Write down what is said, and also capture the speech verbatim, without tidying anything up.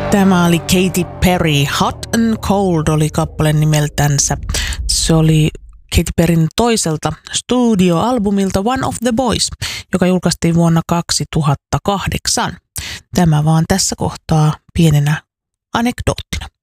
Tämä oli Katy Perry. Hot and Cold oli kappale nimeltänsä. Se oli Katy Perryn toiselta studioalbumilta One of the Boys, joka julkaistiin vuonna kaksituhattakahdeksan. Tämä vaan tässä kohtaa pienenä anekdoottina.